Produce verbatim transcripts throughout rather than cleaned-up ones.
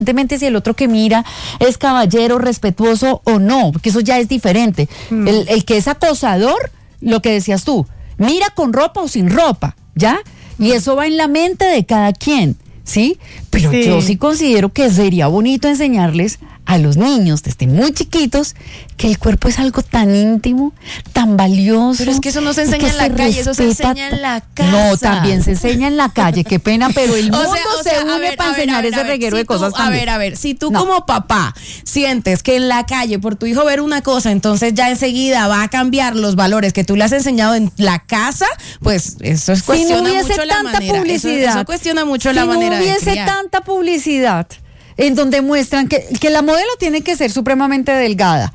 independientemente si el otro que mira es caballero, respetuoso o no, porque eso ya es diferente. Mm. El, el que es acosador, lo que decías tú, mira con ropa o sin ropa, ¿ya? Y eso va en la mente de cada quien, ¿sí? Pero sí. Yo sí considero que sería bonito enseñarles a los niños desde muy chiquitos que el cuerpo es algo tan íntimo, tan valioso. Pero es que eso no se enseña en la calle, eso se enseña en la casa. No, también se enseña en la calle, qué pena, pero el mundo o sea, o se sea, une ver, para ver, enseñar ver, ese ver, reguero si de cosas tú, también. A ver, a ver, si tú no. como papá sientes que en la calle por tu hijo ver una cosa, entonces ya enseguida va a cambiar los valores que tú le has enseñado en la casa, pues eso es cuestiona si no mucho la manera. Publicidad, eso, eso cuestiona mucho si la manera de criar. Si no hubiese tanta publicidad en donde muestran que, que la modelo tiene que ser supremamente delgada,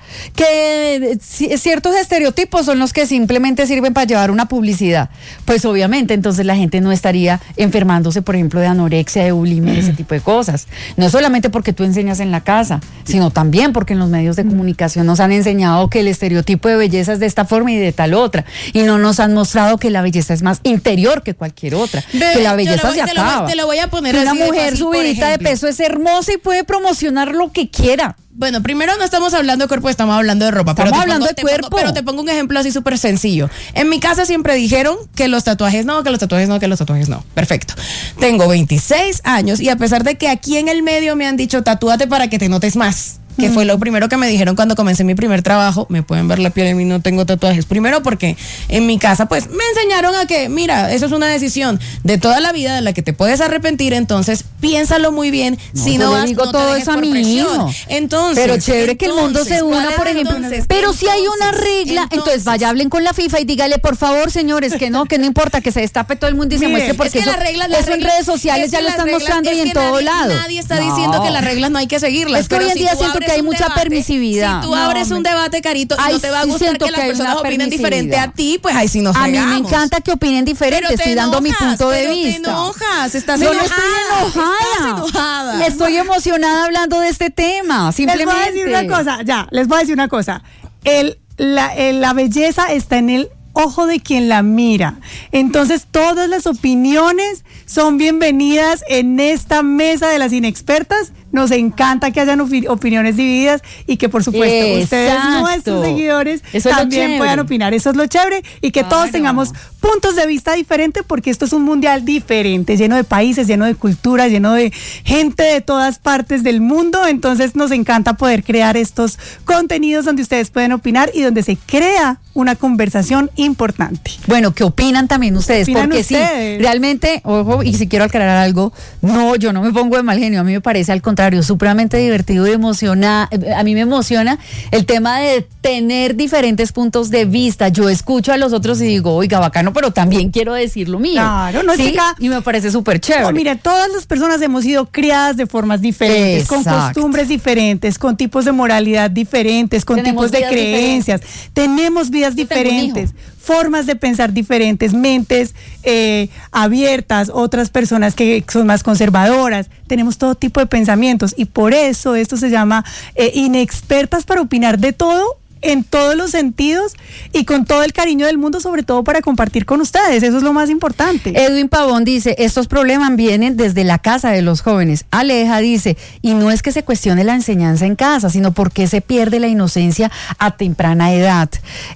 que ciertos estereotipos son los que simplemente sirven para llevar una publicidad, pues obviamente entonces la gente no estaría enfermándose, por ejemplo, de anorexia, de bulimia, mm. ese tipo de cosas. No es solamente porque tú enseñas en la casa, sino también porque en los medios de mm. comunicación nos han enseñado que el estereotipo de belleza es de esta forma y de tal otra, y no nos han mostrado que la belleza es más interior que cualquier otra, Bebe, que la belleza voy, se te acaba. Lo voy, te lo voy a poner que así una mujer fácil, subidita de peso es hermosa y puede promocionar lo que quiera. Bueno, primero no estamos hablando de cuerpo, estamos hablando de ropa. Estamos pero hablando pongo, de cuerpo. Pongo, pero te pongo un ejemplo así súper sencillo. En mi casa siempre dijeron que los tatuajes no, que los tatuajes no, que los tatuajes no. Perfecto. Tengo veintiséis años y a pesar de que aquí en el medio me han dicho tatúate para que te notes más, que fue lo primero que me dijeron cuando comencé mi primer trabajo. Me pueden ver la piel, en mí no tengo tatuajes. Primero porque en mi casa pues me enseñaron a que, mira, eso es una decisión de toda la vida de la que te puedes arrepentir, entonces piénsalo muy bien. No, si no vas, digo no todo te eso a por mi presión. hijo. Entonces, pero chévere entonces, que el mundo se una, por ejemplo. Entonces, pero entonces, si hay una regla, entonces, entonces vaya, hablen con la FIFA y dígale, por favor, señores, que no, que no importa, que se destape todo el mundo y se muestre, porque es que eso, la regla, eso regla, en redes sociales ya lo están reglas, mostrando y en todo lado. Nadie está no. diciendo que las reglas no hay que seguirlas. Es que hoy en día siento que hay mucha permisividad. Si tú no, abres hombre. un debate, Carito, ay, y no te va a sí gustar que las que personas opinen diferente a ti, pues ahí sí nos A regamos. mí me encanta que opinen diferente, estoy enojas, dando mi punto de pero vista. te enojas, estás no, enojada. No estoy enojada. Estás enojada. Estoy emocionada hablando de este tema, simplemente. Les voy a decir una cosa, ya, les voy a decir una cosa. El, la, el, la belleza está en el ojo de quien la mira. Entonces, todas las opiniones son bienvenidas en esta mesa de las inexpertas. Nos encanta que hayan opi- opiniones divididas y que, por supuesto, Exacto. ustedes, nuestros seguidores, eso también puedan opinar. Eso es lo chévere y que claro. todos tengamos puntos de vista diferentes, porque esto es un mundial diferente, lleno de países, lleno de culturas, lleno de gente de todas partes del mundo. Entonces, nos encanta poder crear estos contenidos donde ustedes pueden opinar y donde se crea una conversación importante. Bueno, ¿qué opinan también ustedes? ¿Opinan Porque ustedes? sí, realmente, ojo, y si quiero aclarar algo, no, yo no me pongo de mal genio, a mí me parece al contrario, supremamente divertido y emociona, a mí me emociona el tema de tener diferentes puntos de vista. Yo escucho a los otros y digo, oiga, bacano, pero también quiero decir lo mío. Claro, no es ¿sí? que acá, y me parece súper chévere. No, mire, todas las personas hemos sido criadas de formas diferentes, Exacto. con costumbres diferentes, con tipos de moralidad diferentes, con Tenemos tipos de creencias. Diferentes. Tenemos vidas Yo diferentes, formas de pensar diferentes, mentes eh, abiertas, otras personas que son más conservadoras. Tenemos todo tipo de pensamientos y por eso esto se llama eh, inexpertas para opinar de todo, en todos los sentidos y con todo el cariño del mundo, sobre todo para compartir con ustedes. Eso es lo más importante. Edwin Pavón dice, estos problemas vienen desde la casa de los jóvenes. Aleja dice, y no es que se cuestione la enseñanza en casa, sino porque se pierde la inocencia a temprana edad.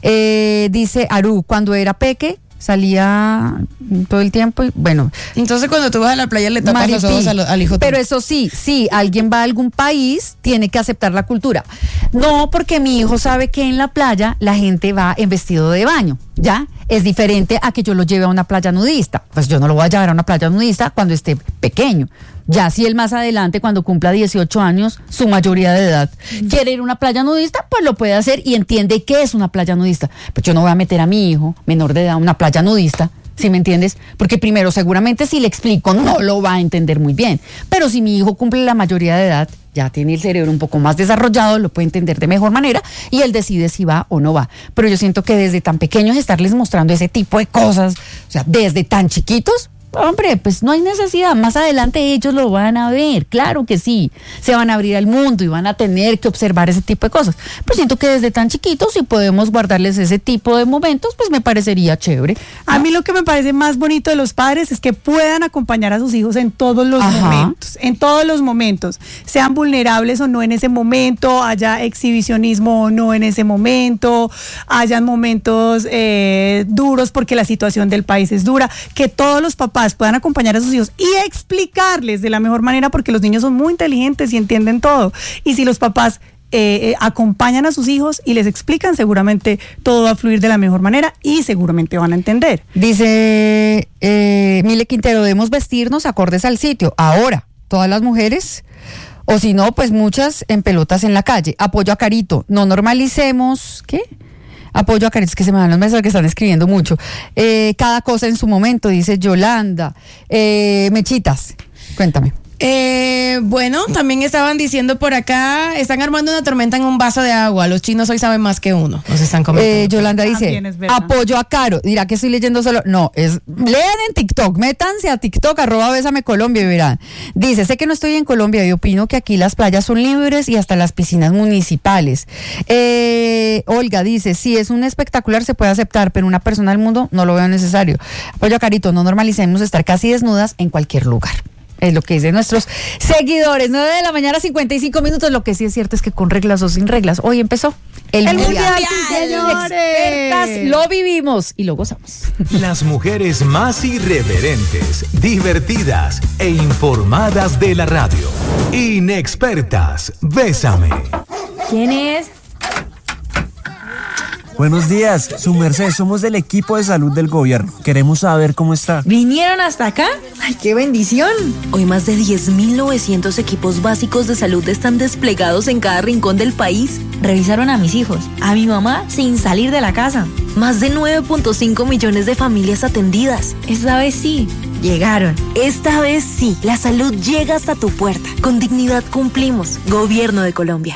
Eh, dice Aru, cuando era peque, salía todo el tiempo y bueno. Entonces cuando tú vas a la playa le tapas los ojos al, al hijo. Pero eso sí, sí, alguien va a algún país, tiene que aceptar la cultura. No, porque mi hijo sabe que en la playa la gente va en vestido de baño, ¿ya? Es diferente a que yo lo lleve a una playa nudista. Pues yo no lo voy a llevar a una playa nudista cuando esté pequeño. Ya si él más adelante, cuando cumpla dieciocho años, su mayoría de edad, mm. quiere ir a una playa nudista, pues lo puede hacer y entiende qué es una playa nudista. Pues yo no voy a meter a mi hijo menor de edad a una playa nudista, ¿sí me entiendes? Porque primero, seguramente si le explico, no lo va a entender muy bien. Pero si mi hijo cumple la mayoría de edad, ya tiene el cerebro un poco más desarrollado, lo puede entender de mejor manera y él decide si va o no va. Pero yo siento que desde tan pequeños estarles mostrando ese tipo de cosas, o sea, desde tan chiquitos, Hombre, pues no hay necesidad, más adelante ellos lo van a ver, claro que sí, se van a abrir al mundo y van a tener que observar ese tipo de cosas, pero siento que desde tan chiquitos si podemos guardarles ese tipo de momentos, pues me parecería chévere, ¿no? A mí lo que me parece más bonito de los padres es que puedan acompañar a sus hijos en todos los Ajá. momentos, en todos los momentos, sean vulnerables o no en ese momento, haya exhibicionismo o no en ese momento, hayan momentos eh, duros porque la situación del país es dura, que todos los papás puedan acompañar a sus hijos y explicarles de la mejor manera, porque los niños son muy inteligentes y entienden todo. Y si los papás eh, eh, acompañan a sus hijos y les explican, seguramente todo va a fluir de la mejor manera y seguramente van a entender. Dice eh, Mile Quintero, debemos vestirnos acordes al sitio. Ahora, todas las mujeres, o si no, pues muchas en pelotas en la calle. Apoyo a Carito, no normalicemos, ¿qué? Apoyo a Carito, es que se me dan los mensajes que están escribiendo mucho. Eh, cada cosa en su momento, dice Yolanda. Eh, Mechitas, cuéntame. Eh, bueno, también estaban diciendo por acá, están armando una tormenta en un vaso de agua. Los chinos hoy saben más que uno. Nos están comentando. Eh, Yolanda dice, También es verdad. apoyo a Caro. Dirá que estoy leyendo solo. No, es lean en TikTok, métanse a TikTok, arroba Bésame Colombia y verán. Dice, sé que no estoy en Colombia y opino que aquí las playas son libres y hasta las piscinas municipales. Eh, Olga dice, si es un espectacular se puede aceptar, pero una persona del mundo no lo veo necesario. Apoyo a Carito, no normalicemos estar casi desnudas en cualquier lugar. Es lo que dicen nuestros seguidores. nueve de la mañana, cincuenta y cinco minutos. Lo que sí es cierto es que con reglas o sin reglas, hoy empezó el, El mundial. Mundial, sí, señores. Expertas, lo vivimos y lo gozamos. Las mujeres más irreverentes, divertidas e informadas de la radio. Inexpertas, Bésame. ¿Quién es? Buenos días, su merced, somos del equipo de salud del gobierno. Queremos saber cómo está. ¿Vinieron hasta acá? ¡Ay, qué bendición! Hoy más de diez mil novecientos equipos básicos de salud están desplegados en cada rincón del país. Revisaron a mis hijos, a mi mamá, sin salir de la casa. Más de nueve punto cinco millones de familias atendidas. Esta vez sí, llegaron. Esta vez sí, la salud llega hasta tu puerta. Con dignidad cumplimos. Gobierno de Colombia.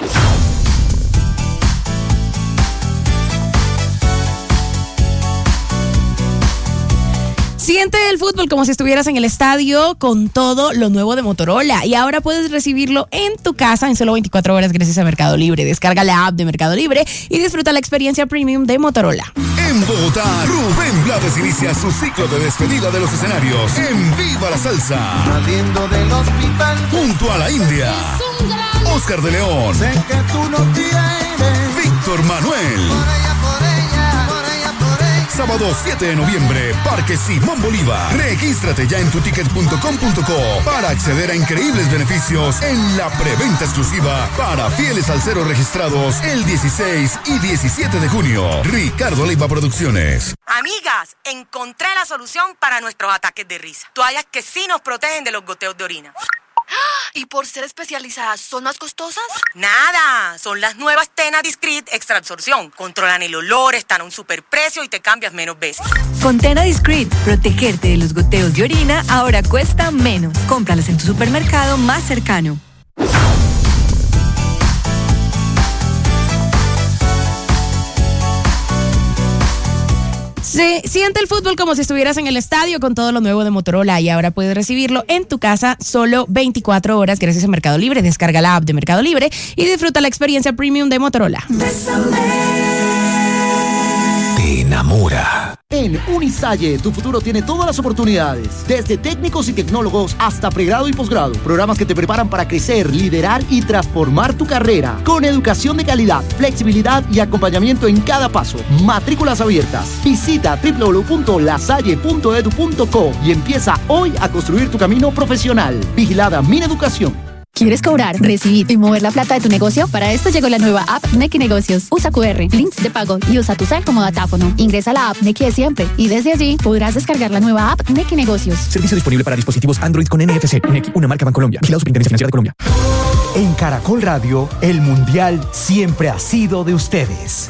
Siente el fútbol como si estuvieras en el estadio con todo lo nuevo de Motorola. Y ahora puedes recibirlo en tu casa en solo veinticuatro horas gracias a Mercado Libre. Descarga la app de Mercado Libre y disfruta la experiencia premium de Motorola. En Bogotá, Rubén Blades inicia su ciclo de despedida de los escenarios en Viva la Salsa. Saliendo del hospital, Junto a la India, Oscar de León, sé que tú no tienes. Víctor Manuel. Por ella, por ella, por ella, por ella. Sábado siete de noviembre, Parque Simón Bolívar. Regístrate ya en tu ticket punto com punto co para acceder a increíbles beneficios en la preventa exclusiva para fieles salseros registrados el dieciséis y diecisiete de junio. Ricardo Leiva Producciones. Amigas, encontré la solución para nuestros ataques de risa. Toallas que sí nos protegen de los goteos de orina. ¿Y por ser especializadas son más costosas? Nada, son las nuevas Tena Discreet Extra Absorción. Controlan el olor, están a un superprecio y te cambias menos veces. Con Tena Discreet, protegerte de los goteos de orina ahora cuesta menos. Cómpralas en tu supermercado más cercano. Sí, siente el fútbol como si estuvieras en el estadio con todo lo nuevo de Motorola y ahora puedes recibirlo en tu casa solo veinticuatro horas gracias a Mercado Libre. Descarga la app de Mercado Libre y disfruta la experiencia premium de Motorola. Te enamora. En Unisalle, tu futuro tiene todas las oportunidades, desde técnicos y tecnólogos hasta pregrado y posgrado. Programas que te preparan para crecer, liderar y transformar tu carrera, con educación de calidad, flexibilidad y acompañamiento en cada paso. Matrículas abiertas. Visita doble u doble u doble u punto lasalle punto edu punto co y empieza hoy a construir tu camino profesional. Vigilada Mineducación. ¿Quieres cobrar, recibir y mover la plata de tu negocio? Para esto llegó la nueva app Nequi Negocios. Usa cu erre, links de pago y usa tu cel como datáfono. Ingresa a la app Nequi de siempre y desde allí podrás descargar la nueva app Nequi Negocios. Servicio disponible para dispositivos Android con N F C. Nequi, una marca Bancolombia. Vigilado Superintendencia Financiera de Colombia. En Caracol Radio, el Mundial siempre ha sido de ustedes.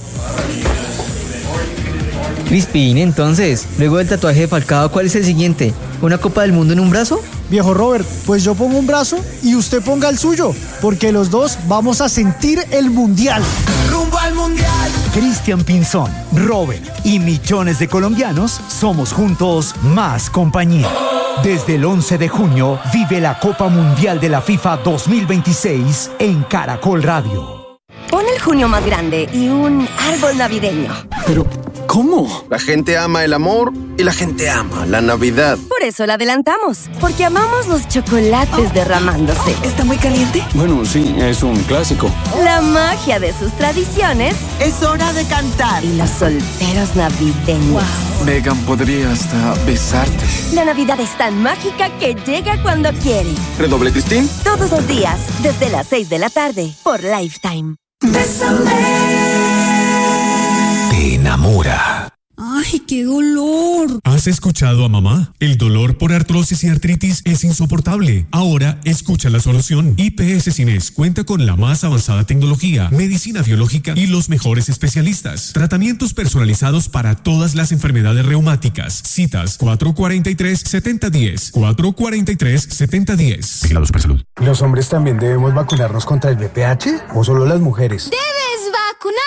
Crispin, entonces, luego del tatuaje de Falcao, ¿cuál es el siguiente? ¿Una Copa del Mundo en un brazo? Viejo Robert, pues yo pongo un brazo y usted ponga el suyo, porque los dos vamos a sentir el Mundial. ¡Rumbo al Mundial! Cristian Pinzón, Robert y millones de colombianos somos juntos más compañía. Desde el once de junio, vive la Copa Mundial de la FIFA dos mil veintiséis en Caracol Radio. Pon el junio más grande y un árbol navideño. Pero, ¿cómo? La gente ama el amor y la gente ama la Navidad. Por eso la adelantamos, porque amamos los chocolates derramándose. ¿Está muy caliente? Bueno, sí, es un clásico. La magia de sus tradiciones. Es hora de cantar. Y los solteros navideños. Wow. Megan podría hasta besarte. La Navidad es tan mágica que llega cuando quiere. ¿Redoble, Cristín? Todos los días, desde las seis de la tarde, por Lifetime. Te enamora. ¡Ay, qué dolor! ¿Has escuchado a mamá? El dolor por artrosis y artritis es insoportable. Ahora escucha la solución. I P S Cines cuenta con la más avanzada tecnología, medicina biológica y los mejores especialistas. Tratamientos personalizados para todas las enfermedades reumáticas. Citas cuatro cuatro tres, siete cero uno cero, cuatro cuatro tres, siete cero uno cero. Vigilados por salud. ¿Los hombres también debemos vacunarnos contra el V I H o solo las mujeres? ¡Debes vacunar!